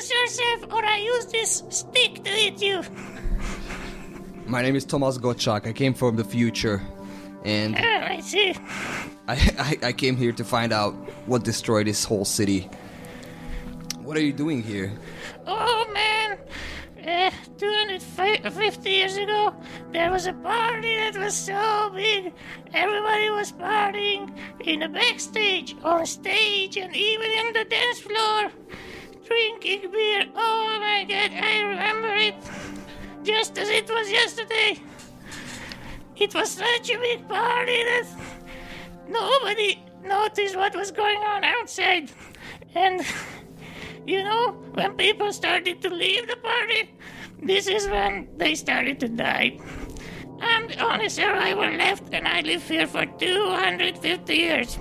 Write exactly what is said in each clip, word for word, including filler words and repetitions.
Introduce yourself or I use this stick to hit you. My name is Thomas Gottschalk. I came from the future. And Oh, I see. I, I, I came here to find out what destroyed this whole city. What are you doing here? Oh, man. Uh, two hundred fifty years ago, there was a party that was so big. Everybody was partying in the backstage, on stage, and even in the dance floor. Drinking beer. Oh, my God, I remember it. Just as it was yesterday. It was such a big party that nobody noticed what was going on outside. And, you know, when people started to leave the party, this is when they started to die. I'm the only survivor left, and I live here for two hundred fifty years.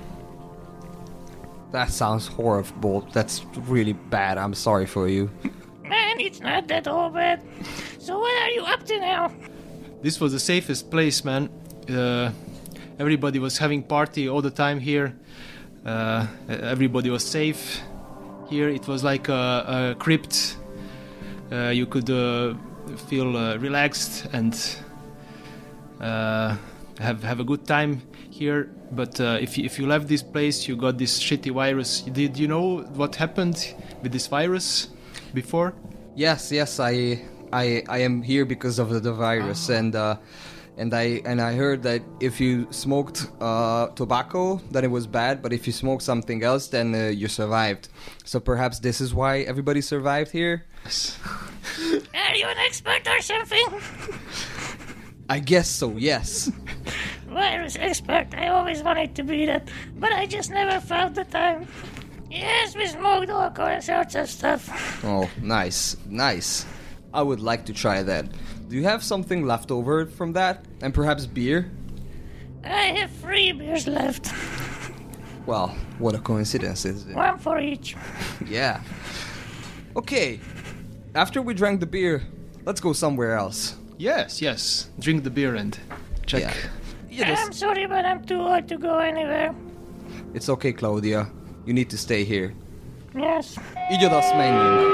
That sounds horrible. That's really bad. I'm sorry for you. Man, it's not that all bad. So what are you up to now? This was the safest place, man. Uh, everybody was having party all the time here. Uh, everybody was safe here. It was like a, a crypt. Uh, you could uh, feel uh, relaxed and uh, have have a good time here. But uh, if you, if you left this place, you got this shitty virus. Did you know what happened with this virus before? Yes, yes, I I I am here because of the, the virus, Oh. and uh, and I and I heard that if you smoked uh, tobacco, then it was bad, but if you smoked something else, then uh, you survived. So perhaps this is why everybody survived here. Are you an expert or something? I guess so. Yes. Virus expert. I always wanted to be that, but I just never found the time. Yes, we smoked all sorts of stuff. Oh, nice, nice. I would like to try that. Do you have something left over from that, and perhaps beer? I have three beers left. Well, what a coincidence, is it? One for each. Yeah. Okay. After we drank the beer, let's go somewhere else. Yes, yes. Drink the beer and check. Yeah. Yeah, I'm this- sorry, but I'm too old to go anywhere. It's okay, Claudia. You need to stay here. Yes. Így oda, azt menjünk.